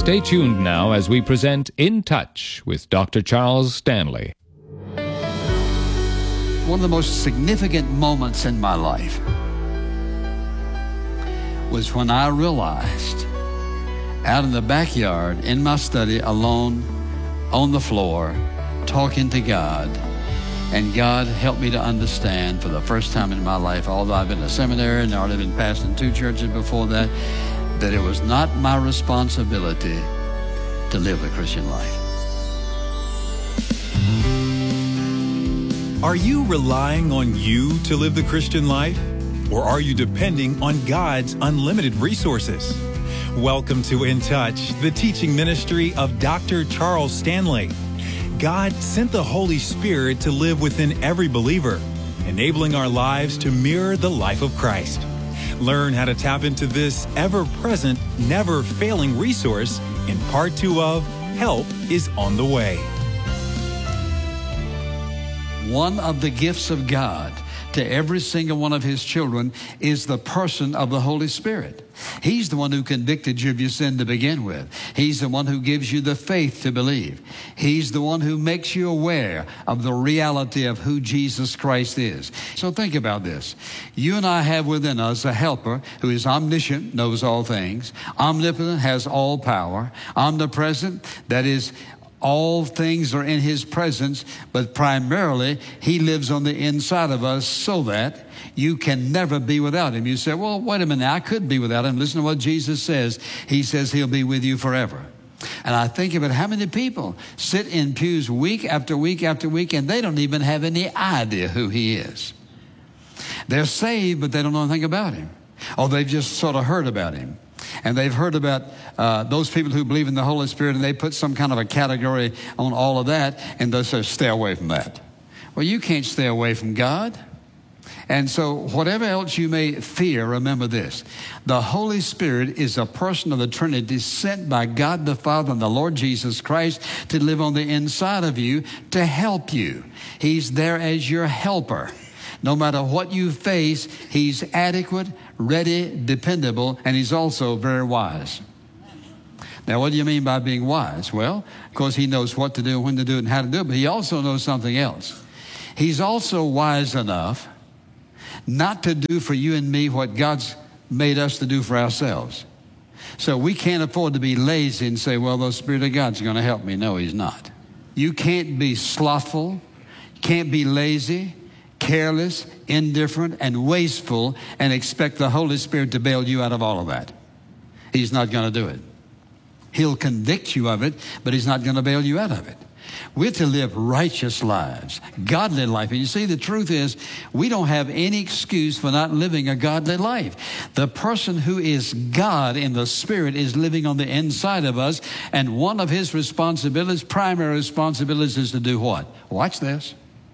Stay tuned now as we present In Touch with Dr. Charles Stanley. One of the most significant moments in my life was when I realized out in the backyard, in my study, alone, on the floor, talking to God, and God helped me to understand for the first time in my life, although I've been to seminary and I've been pastoring 2 churches before that it was not my responsibility to live the Christian life. Are you relying on you to live the Christian life? Or are you depending on God's unlimited resources? Welcome to In Touch, the teaching ministry of Dr. Charles Stanley. God sent the Holy Spirit to live within every believer, enabling our lives to mirror the life of Christ. Learn how to tap into this ever-present, never-failing resource in Part 2 of Help is on the Way. One of the gifts of God to every single one of His children is the person of the Holy Spirit. He's the one who convicted you of your sin to begin with. He's the one who gives you the faith to believe. He's the one who makes you aware of the reality of who Jesus Christ is. So think about this. You and I have within us a helper who is omniscient, knows all things, omnipotent, has all power, omnipresent, that is, all things are in His presence, but primarily He lives on the inside of us so that you can never be without Him. You say, well, wait a minute, I could be without Him. Listen to what Jesus says. He says He'll be with you forever. And I think about how many people sit in pews week after week after week, and they don't even have any idea who He is. They're saved, but they don't know anything about Him. Or they've just sort of heard about Him. And they've heard about those people who believe in the Holy Spirit, and they put some kind of a category on all of that, and they say, stay away from that. Well, you can't stay away from God. And so whatever else you may fear, remember this. The Holy Spirit is a person of the Trinity sent by God the Father and the Lord Jesus Christ to live on the inside of you to help you. He's there as your helper. No matter what you face, He's adequate, ready, dependable, and He's also very wise. Now, what do you mean by being wise? Well, of course, He knows what to do, when to do it, and how to do it, but He also knows something else. He's also wise enough not to do for you and me what God's made us to do for ourselves. So we can't afford to be lazy and say, well, the Spirit of God's going to help me. No, He's not. You can't be slothful, can't be lazy, careless, indifferent, and wasteful and expect the Holy Spirit to bail you out of all of that. He's not going to do it. He'll convict you of it, but He's not going to bail you out of it. We're to live righteous lives, godly life. And you see, the truth is, we don't have any excuse for not living a godly life. The person who is God in the Spirit is living on the inside of us, and one of His responsibilities, primary responsibilities, is to do what? Watch this.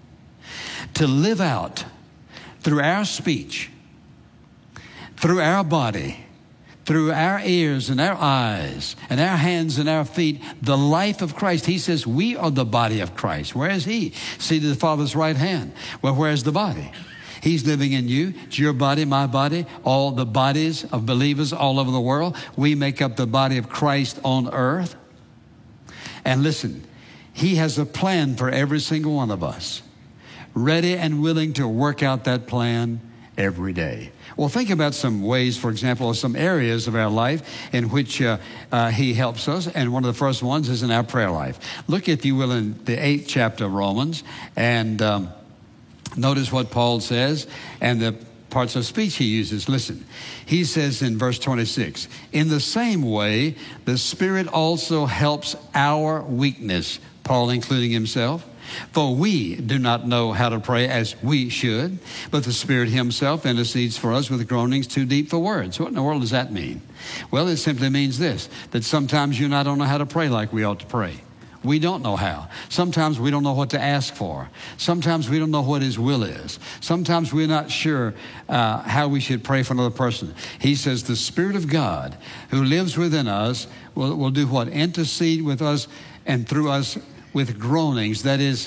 To live out through our speech, through our body, through our ears and our eyes and our hands and our feet, the life of Christ. He says we are the body of Christ. Where is He? Seated at the Father's right hand. Well, where is the body? He's living in you. It's your body, my body, all the bodies of believers all over the world. We make up the body of Christ on earth. And listen, He has a plan for every single one of us, ready and willing to work out that plan every day. Well, think about some ways, for example, or some areas of our life in which He helps us. And one of the first ones is in our prayer life. Look, if you will, in the 8th chapter of Romans, and notice what Paul says and the parts of speech he uses. Listen, he says in verse 26, in the same way, the Spirit also helps our weakness, Paul including himself. For we do not know how to pray as we should, but the Spirit Himself intercedes for us with groanings too deep for words. What in the world does that mean? Well, it simply means this, that sometimes you and I don't know how to pray like we ought to pray. We don't know how. Sometimes we don't know what to ask for. Sometimes we don't know what His will is. Sometimes we're not sure how we should pray for another person. He says the Spirit of God who lives within us will do what? Intercede with us and through us with groanings. That is,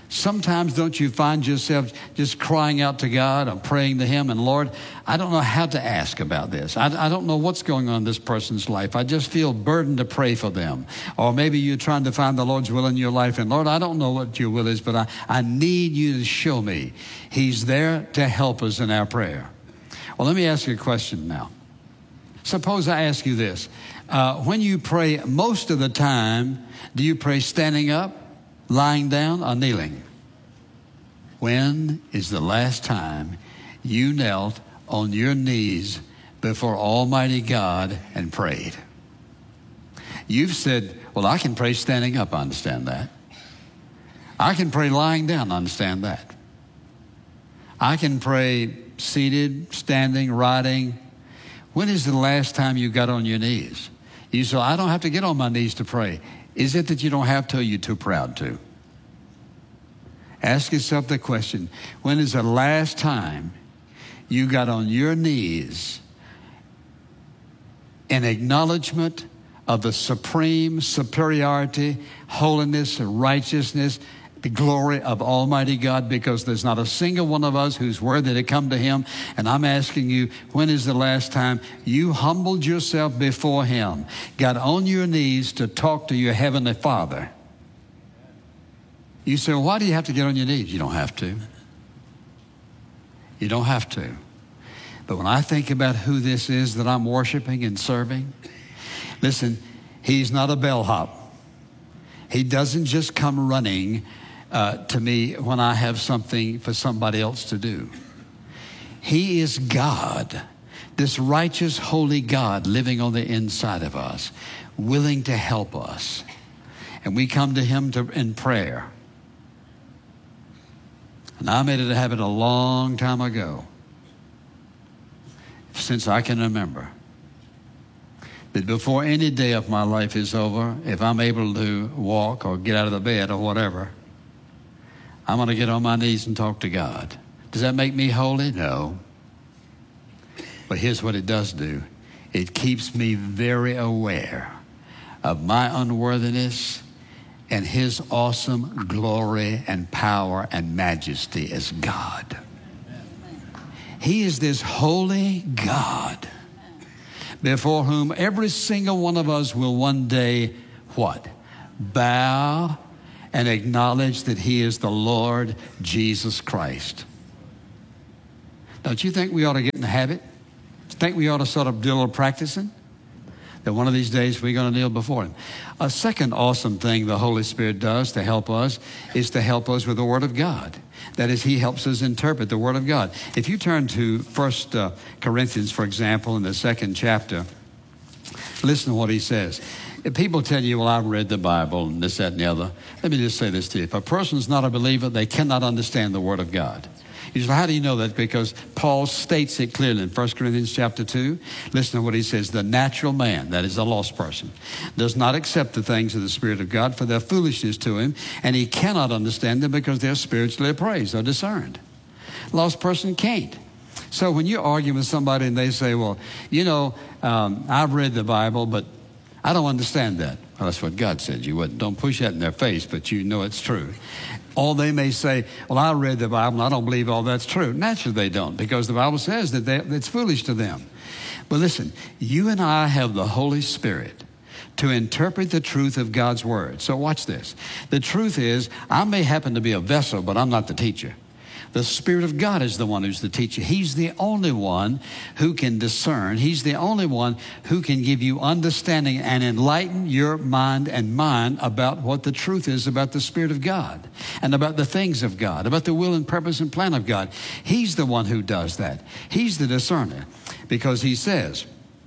Sometimes don't you find yourself just crying out to God or praying to Him, and Lord, I don't know how to ask about this. I don't know what's going on in this person's life. I just feel burdened to pray for them. Or maybe you're trying to find the Lord's will in your life, and Lord, I don't know what your will is, but I need you to show me. He's there to help us in our prayer. Well, let me ask you a question now. Suppose I ask you this. When you pray most of the time, do you pray standing up, lying down, or kneeling? When is the last time you knelt on your knees before Almighty God and prayed? You've said, well, I can pray standing up, I understand that. I can pray lying down, I understand that. I can pray seated, standing, riding. When is the last time you got on your knees? You say, I don't have to get on my knees to pray. Is it that you don't have to, or you're too proud to? Ask yourself the question, when is the last time you got on your knees in acknowledgement of the supreme superiority, holiness, righteousness, the glory of Almighty God? Because there's not a single one of us who's worthy to come to Him. And I'm asking you, when is the last time you humbled yourself before Him, got on your knees to talk to your Heavenly Father? You say, well, why do you have to get on your knees? You don't have to. You don't have to. But when I think about who this is that I'm worshiping and serving, listen, He's not a bellhop. He doesn't just come running to me when I have something for somebody else to do. He is God, this righteous, holy God living on the inside of us, willing to help us. And we come to Him in prayer. And I made it a habit a long time ago, since I can remember, that before any day of my life is over, if I'm able to walk or get out of the bed or whatever, I'm going to get on my knees and talk to God. Does that make me holy? No. But here's what it does do. It keeps me very aware of my unworthiness and His awesome glory and power and majesty as God. He is this holy God before whom every single one of us will one day, what? Bow and acknowledge that He is the Lord Jesus Christ. Don't you think we ought to get in the habit? Think we ought to sort of do a little practicing? That one of these days we're going to kneel before Him. A second awesome thing the Holy Spirit does to help us is to help us with the Word of God. That is, He helps us interpret the Word of God. If you turn to 1 Corinthians, for example, in the 2nd chapter, listen to what he says. If people tell you, well, I've read the Bible and this, that, and the other, let me just say this to you. If a person's not a believer, they cannot understand the Word of God. You say, well, how do you know that? Because Paul states it clearly in 1 Corinthians chapter 2. Listen to what he says. The natural man, that is a lost person, does not accept the things of the Spirit of God, for they're foolishness to him, and he cannot understand them because they're spiritually appraised or discerned. Lost person can't. So when you argue with somebody and they say, well, you know, I've read the Bible, but I don't understand that. Well, that's what God said you wouldn't. Don't push that in their face, but you know it's true. Or they may say, well, I read the Bible and I don't believe all that's true. Naturally they don't, because the Bible says that it's foolish to them. But listen, you and I have the Holy Spirit to interpret the truth of God's Word. So watch this. The truth is, I may happen to be a vessel, but I'm not the teacher. The Spirit of God is the one who's the teacher. He's the only one who can discern. He's the only one who can give you understanding and enlighten your mind and mine about what the truth is about the Spirit of God and about the things of God, about the will and purpose and plan of God. He's the one who does that. He's the discerner, because he says,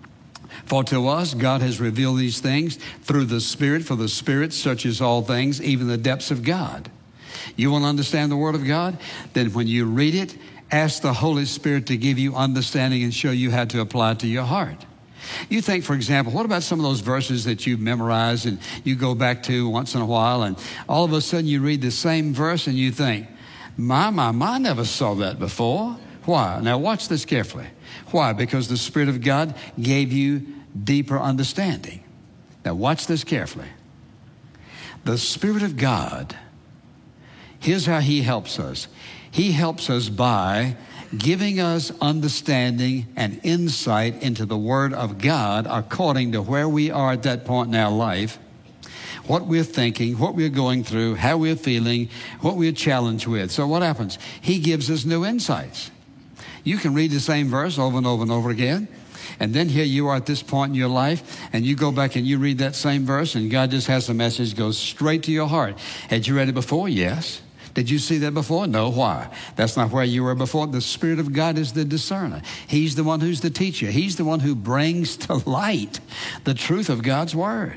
for to us God has revealed these things through the Spirit, for the Spirit searches all things, even the depths of God. You want to understand the Word of God? Then when you read it, ask the Holy Spirit to give you understanding and show you how to apply it to your heart. You think, for example, what about some of those verses that you've memorized and you go back to once in a while, and all of a sudden you read the same verse and you think, my, I never saw that before. Why? Now watch this carefully. Why? Because the Spirit of God gave you deeper understanding. Now watch this carefully. The Spirit of God, Here's how he helps us. He helps us by giving us understanding and insight into the Word of God according to where we are at that point in our life, what we're thinking, what we're going through, how we're feeling, what we're challenged with. So what happens? He gives us new insights. You can read the same verse over and over and over again, and then here you are at this point in your life, and you go back and you read that same verse, and God just has the message go straight to your heart. Had you read it before? Yes. Did you see that before? No. Why? That's not where you were before. The Spirit of God is the discerner. He's the one who's the teacher. He's the one who brings to light the truth of God's Word.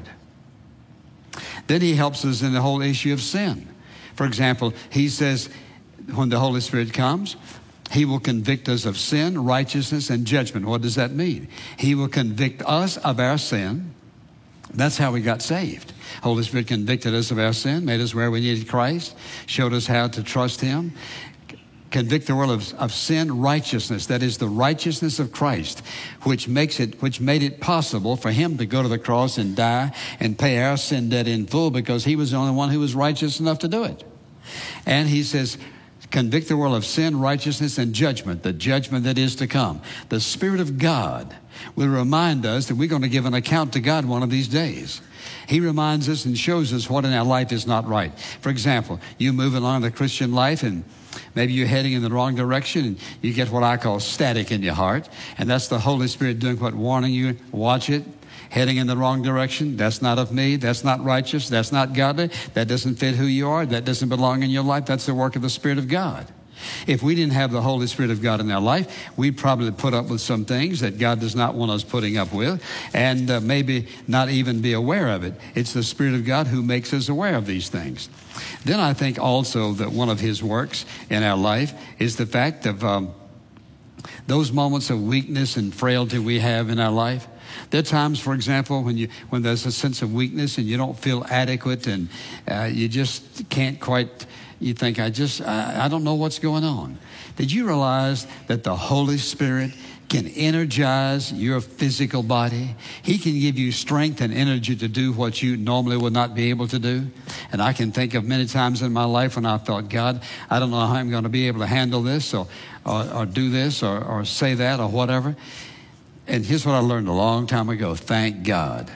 Then he helps us in the whole issue of sin. For example, he says when the Holy Spirit comes, he will convict us of sin, righteousness, and judgment. What does that mean? He will convict us of our sin. That's how we got saved. Holy Spirit convicted us of our sin, made us where we needed Christ, showed us how to trust him. Convict the world of sin, righteousness. That is the righteousness of Christ, which made it possible for him to go to the cross and die and pay our sin debt in full, because he was the only one who was righteous enough to do it. And he says, convict the world of sin, righteousness, and judgment, the judgment that is to come. The Spirit of God will remind us that we're going to give an account to God one of these days. He reminds us and shows us what in our life is not right. For example, you move along the Christian life and maybe you're heading in the wrong direction and you get what I call static in your heart. And that's the Holy Spirit doing what? Warning you, watch it. Heading in the wrong direction. That's not of me. That's not righteous. That's not godly. That doesn't fit who you are. That doesn't belong in your life. That's the work of the Spirit of God. If we didn't have the Holy Spirit of God in our life, we'd probably put up with some things that God does not want us putting up with, and maybe not even be aware of it. It's the Spirit of God who makes us aware of these things. Then I think also that one of his works in our life is the fact of those moments of weakness and frailty we have in our life. There are times, for example, when there's a sense of weakness and you don't feel adequate and you just can't quite, you think, I don't know what's going on. Did you realize that the Holy Spirit can energize your physical body? He can give you strength and energy to do what you normally would not be able to do. And I can think of many times in my life when I thought, God, I don't know how I'm going to be able to handle this or do this or say that or whatever. And here's what I learned a long time ago. Thank God.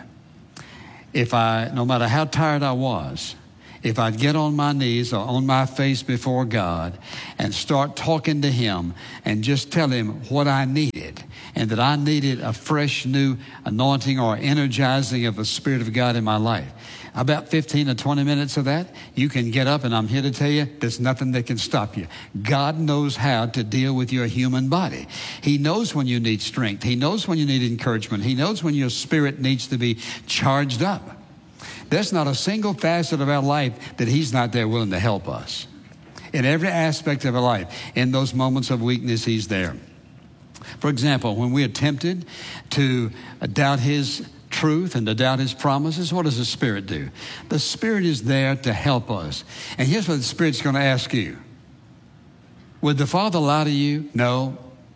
No matter how tired I was, if I'd get on my knees or on my face before God and start talking to him and just tell him what I needed, and that I needed a fresh new anointing or energizing of the Spirit of God in my life. About 15 or 20 minutes of that, you can get up, and I'm here to tell you, there's nothing that can stop you. God knows how to deal with your human body. He knows when you need strength. He knows when you need encouragement. He knows when your spirit needs to be charged up. There's not a single facet of our life that he's not there willing to help us. In every aspect of our life, in those moments of weakness, he's there. For example, when we are tempted to doubt his truth and to doubt his promises, what does the Spirit do? The Spirit is there to help us. And here's what the Spirit's going to ask you. Would the Father lie to you? No.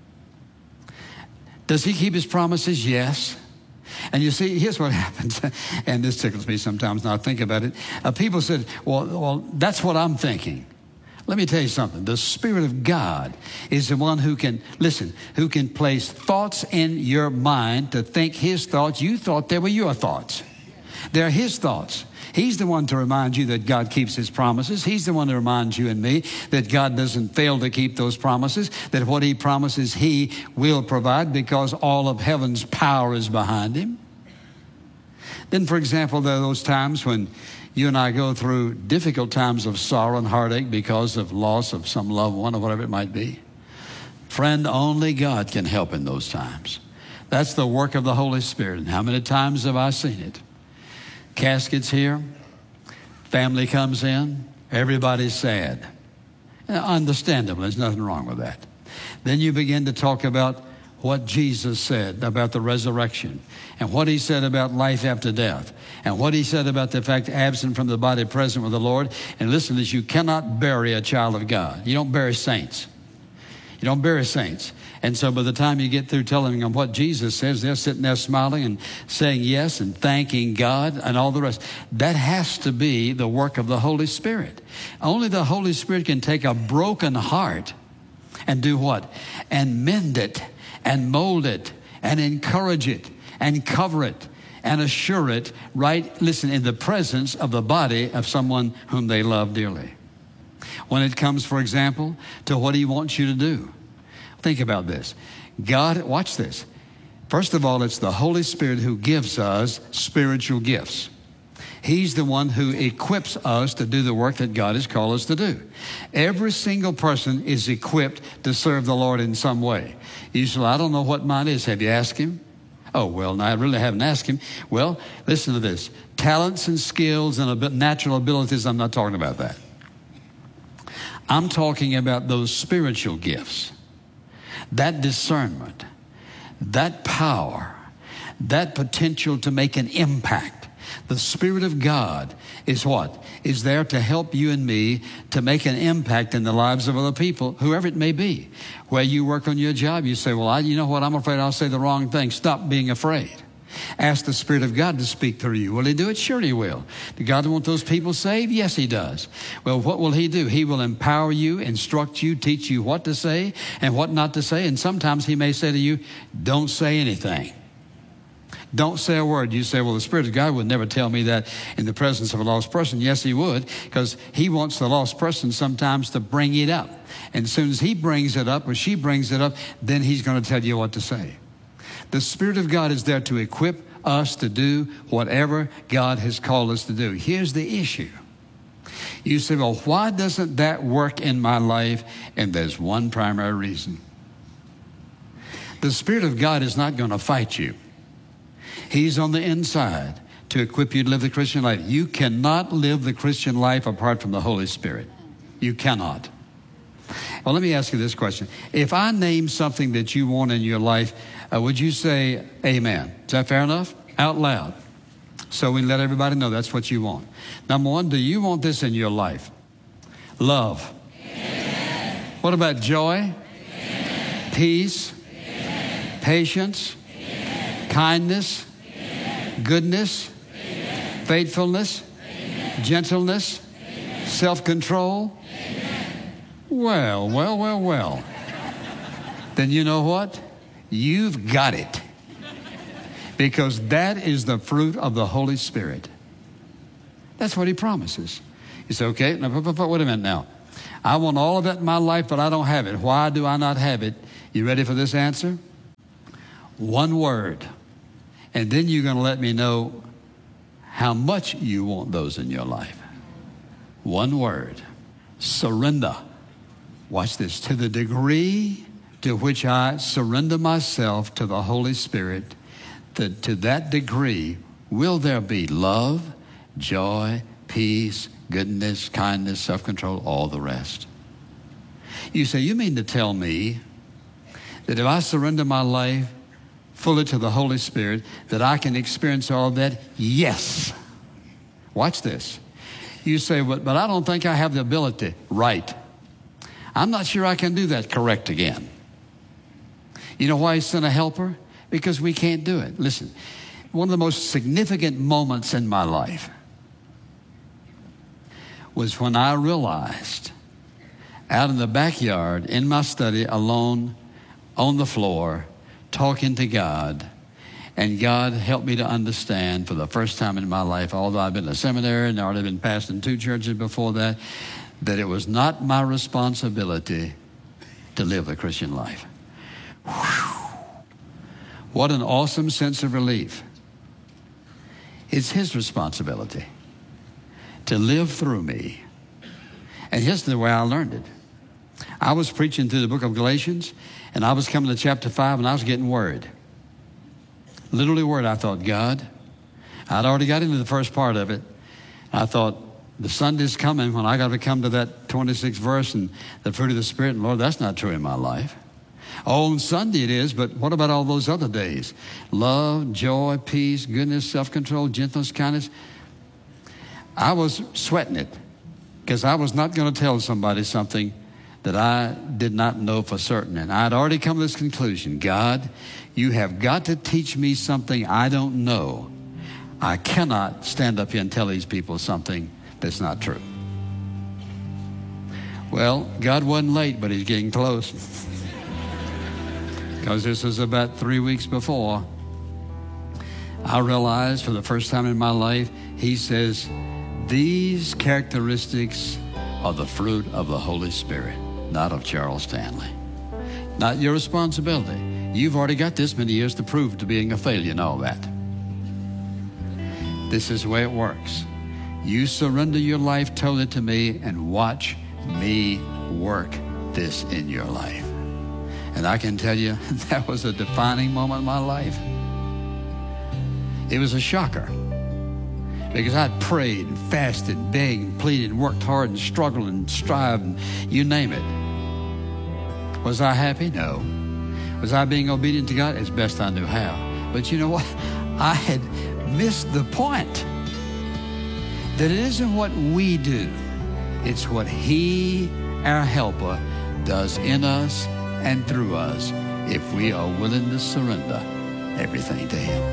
Does he keep his promises? Yes. And you see, here's what happens, and this tickles me sometimes when I think about it. People said, well, that's what I'm thinking. Let me tell you something. The Spirit of God is the one who can place thoughts in your mind to think his thoughts. You thought they were your thoughts. They're his thoughts. He's the one to remind you that God keeps his promises. He's the one to remind you and me that God doesn't fail to keep those promises, that what he promises he will provide because all of heaven's power is behind him. Then, for example, there are those times when you and I go through difficult times of sorrow and heartache because of loss of some loved one or whatever it might be. Friend, only God can help in those times. That's the work of the Holy Spirit. And how many times have I seen it? Caskets here, family comes in, everybody's sad. Understandable, there's nothing wrong with that. Then you begin to talk about what Jesus said about the resurrection and what he said about life after death and what he said about the fact absent from the body, present with the Lord. And listen to this, you cannot bury a child of God. You don't bury saints. You don't bury saints. And so by the time you get through telling them what Jesus says, they're sitting there smiling and saying yes and thanking God and all the rest. That has to be the work of the Holy Spirit. Only the Holy Spirit can take a broken heart and do what? And mend it and mold it and encourage it and cover it and assure it, right, listen, in the presence of the body of someone whom they love dearly. When it comes, for example, to what he wants you to do. Think about this. God, watch this. First of all, it's the Holy Spirit who gives us spiritual gifts. He's the one who equips us to do the work that God has called us to do. Every single person is equipped to serve the Lord in some way. You say, well, I don't know what mine is. Have you asked him? Oh, well, no, I really haven't asked him. Well, listen to this. Talents and skills and natural abilities, I'm not talking about that. I'm talking about those spiritual gifts, that discernment, that power, that potential to make an impact. The Spirit of God is what? Is there to help you and me to make an impact in the lives of other people, whoever it may be. Where you work on your job, you say, well, you know what, I'm afraid I'll say the wrong thing. Stop being afraid. Ask the Spirit of God to speak through you. Will he do it? Sure he will. Do God want those people saved? Yes, he does. Well, what will he do? He will empower you, instruct you, teach you what to say and what not to say. And sometimes he may say to you, don't say anything. Don't say a word. You say, well, the Spirit of God would never tell me that in the presence of a lost person. Yes, he would, because he wants the lost person sometimes to bring it up. And as soon as he brings it up or she brings it up, then he's going to tell you what to say. The Spirit of God is there to equip us to do whatever God has called us to do. Here's the issue. You say, well, why doesn't that work in my life? And there's one primary reason. The Spirit of God is not going to fight you. He's on the inside to equip you to live the Christian life. You cannot live the Christian life apart from the Holy Spirit. You cannot. Well, let me ask you this question. If I name something that you want in your life, would you say amen? Is that fair enough? Out loud. So we let everybody know that's what you want. Number one, do you want this in your life? Love. Amen. What about joy? Amen. Peace? Amen. Patience? Amen. Kindness? Amen. Goodness? Amen. Faithfulness? Amen. Gentleness? Amen. Self-control? Amen. Well. Then you know what? You've got it. Because that is the fruit of the Holy Spirit. That's what he promises. You say, okay, now, wait a minute now. I want all of that in my life, but I don't have it. Why do I not have it? You ready for this answer? One word. And then you're going to let me know how much you want those in your life. One word. Surrender. Watch this. To the degree to which I surrender myself to the Holy Spirit, to that degree will there be love, joy, peace, goodness, kindness, self-control, all the rest. You say, you mean to tell me that if I surrender my life fully to the Holy Spirit, that I can experience all that? Yes. Watch this. You say, but I don't think I have the ability. Right. I'm not sure I can do that. Correct again. You know why he sent a helper? Because we can't do it. Listen, one of the most significant moments in my life was when I realized out in the backyard, in my study, alone, on the floor, talking to God, and God helped me to understand for the first time in my life, although I've been in a seminary and I'd already been pastoring 2 churches before that it was not my responsibility to live a Christian life. Whew. What an awesome sense of relief. It's his responsibility to live through me. And here's the way I learned it. I was preaching through the book of Galatians, and I was coming to chapter 5, and I was getting worried. Literally worried. I thought, God, I'd already got into the first part of it. I thought, the Sunday's coming when I got to come to that 26th verse and the fruit of the Spirit. And Lord, that's not true in my life. Oh, on Sunday it is, but what about all those other days? Love, joy, peace, goodness, self-control, gentleness, kindness. I was sweating it because I was not going to tell somebody something that I did not know for certain. And I'd already come to this conclusion: God, you have got to teach me something I don't know. I cannot stand up here and tell these people something that's not true. Well, God wasn't late, but he's getting close. Because this was about 3 weeks before, I realized for the first time in my life, he says, these characteristics are the fruit of the Holy Spirit, not of Charles Stanley. Not your responsibility. You've already got this many years to prove to being a failure and all that. This is the way it works. You surrender your life totally to me and watch me work this in your life. And I can tell you, that was a defining moment in my life. It was a shocker. Because I'd prayed and fasted, begged and pleaded and worked hard and struggled and strived and you name it. Was I happy? No. Was I being obedient to God? As best I knew how. But you know what? I had missed the point. That it isn't what we do. It's what He, our helper, does in us and through us if we are willing to surrender everything to Him.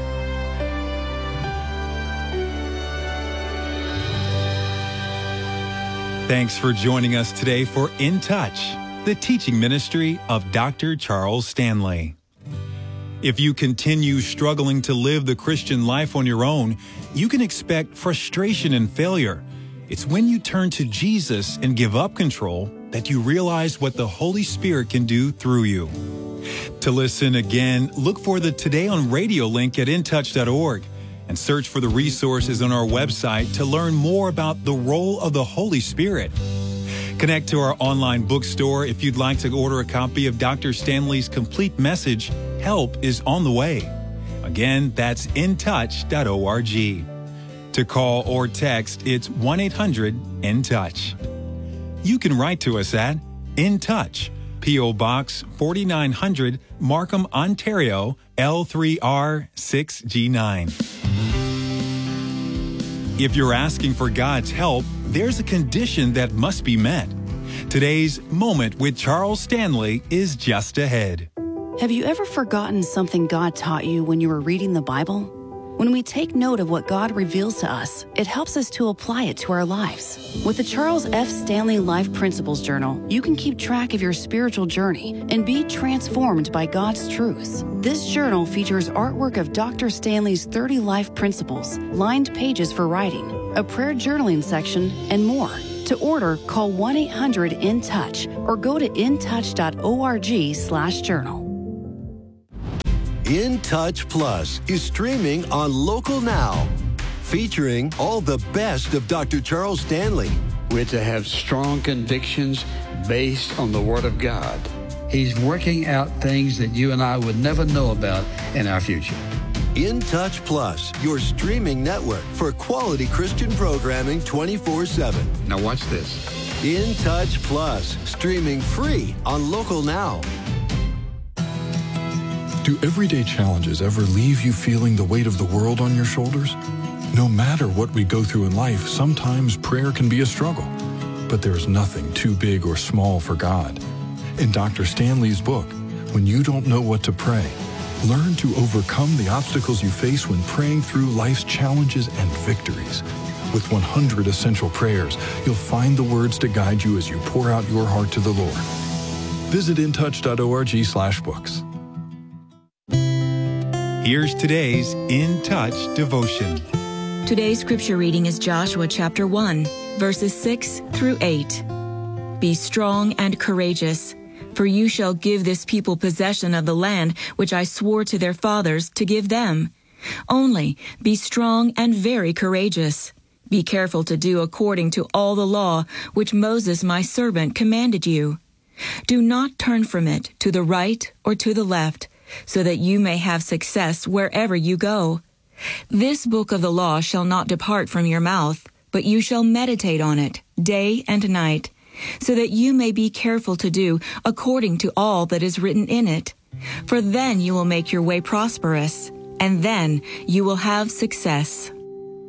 Thanks for joining us today for In Touch, the teaching ministry of Dr. Charles Stanley. If you continue struggling to live the Christian life on your own, you can expect frustration and failure. It's when you turn to Jesus and give up control that you realize what the Holy Spirit can do through you. To listen again, look for the Today on Radio link at intouch.org and search for the resources on our website to learn more about the role of the Holy Spirit. Connect to our online bookstore if you'd like to order a copy of Dr. Stanley's complete message, Help is on the Way. Again, that's intouch.org. To call or text, it's 1-800-IN-TOUCH. You can write to us at In Touch, P.O. Box 4900, Markham, Ontario, L3R6G9. If you're asking for God's help, there's a condition that must be met. Today's Moment with Charles Stanley is just ahead. Have you ever forgotten something God taught you when you were reading the Bible? When we take note of what God reveals to us, it helps us to apply it to our lives. With the Charles F. Stanley Life Principles Journal, you can keep track of your spiritual journey and be transformed by God's truths. This journal features artwork of Dr. Stanley's 30 life principles, lined pages for writing, a prayer journaling section, and more. To order, call 1-800-IN-TOUCH or go to intouch.org/journal. In Touch Plus is streaming on Local Now, featuring all the best of Dr. Charles Stanley. We're to have strong convictions based on the Word of God. He's working out things that you and I would never know about in our future. In Touch Plus, your streaming network for quality Christian programming 24/7. Now watch this. In Touch Plus, streaming free on Local Now. Do everyday challenges ever leave you feeling the weight of the world on your shoulders? No matter what we go through in life, sometimes prayer can be a struggle. But there's nothing too big or small for God. In Dr. Stanley's book, When You Don't Know What to Pray, learn to overcome the obstacles you face when praying through life's challenges and victories. With 100 essential prayers, you'll find the words to guide you as you pour out your heart to the Lord. Visit intouch.org/books. Here's today's In Touch devotion. Today's scripture reading is Joshua chapter 1, verses 6 through 8. Be strong and courageous, for you shall give this people possession of the land which I swore to their fathers to give them. Only be strong and very courageous. Be careful to do according to all the law which Moses my servant commanded you. Do not turn from it to the right or to the left, so that you may have success wherever you go. This book of the law shall not depart from your mouth, but you shall meditate on it day and night, so that you may be careful to do according to all that is written in it. For then you will make your way prosperous, and then you will have success.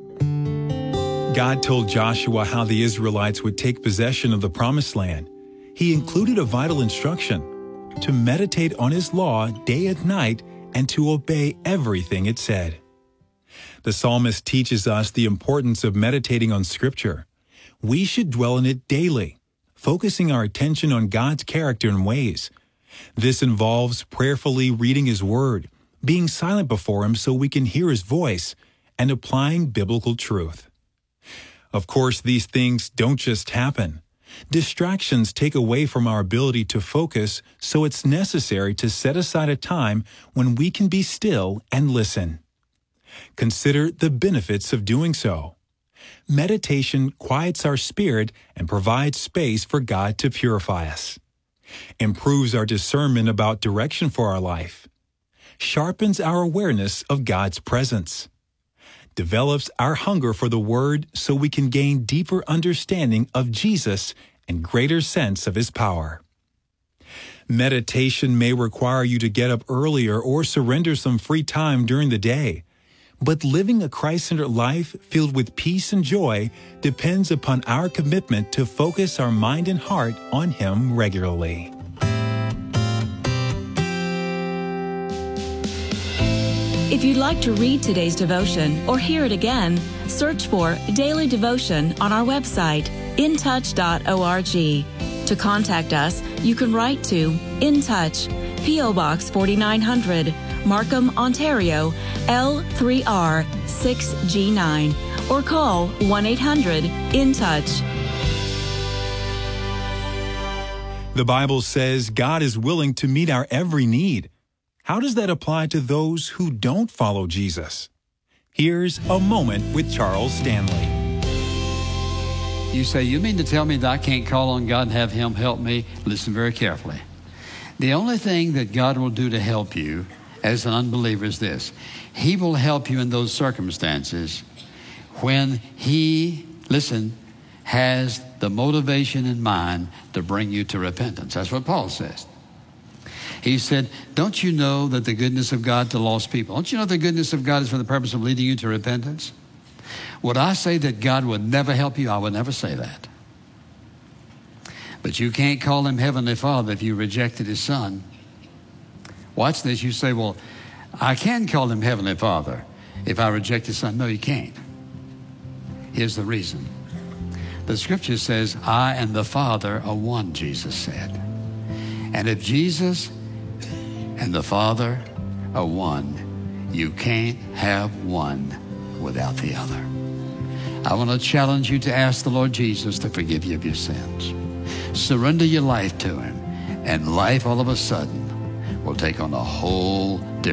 God told Joshua how the Israelites would take possession of the Promised Land. He included a vital instruction to meditate on His law day and night and to obey everything it said. The psalmist teaches us the importance of meditating on Scripture. We should dwell in it daily, focusing our attention on God's character and ways. This involves prayerfully reading His Word, being silent before Him so we can hear His voice, and applying biblical truth. Of course, these things don't just happen. Distractions take away from our ability to focus, so it's necessary to set aside a time when we can be still and listen. Consider the benefits of doing so. Meditation quiets our spirit and provides space for God to purify us. Improves our discernment about direction for our life. Sharpens our awareness of God's presence. Develops our hunger for the Word so we can gain deeper understanding of Jesus and greater sense of His power. Meditation may require you to get up earlier or surrender some free time during the day, but living a Christ-centered life filled with peace and joy depends upon our commitment to focus our mind and heart on Him regularly. If you'd like to read today's devotion or hear it again, search for Daily Devotion on our website, intouch.org. To contact us, you can write to In Touch, P.O. Box 4900, Markham, Ontario, L3R6G9, or call 1-800-IN-TOUCH. The Bible says God is willing to meet our every need. How does that apply to those who don't follow Jesus? Here's a moment with Charles Stanley. You say, you mean to tell me that I can't call on God and have Him help me? Listen very carefully. The only thing that God will do to help you as an unbeliever is this. He will help you in those circumstances when He, listen, has the motivation in mind to bring you to repentance. That's what Paul says. He said, don't you know that the goodness of God to lost people, don't you know the goodness of God is for the purpose of leading you to repentance? Would I say that God would never help you? I would never say that. But you can't call Him Heavenly Father if you rejected His Son. Watch this. You say, well, I can call Him Heavenly Father if I reject His Son. No, you can't. Here's the reason. The Scripture says, I and the Father are one, Jesus said. And if Jesus and the Father are one, you can't have one without the other. I want to challenge you to ask the Lord Jesus to forgive you of your sins. Surrender your life to Him, and life all of a sudden will take on a whole different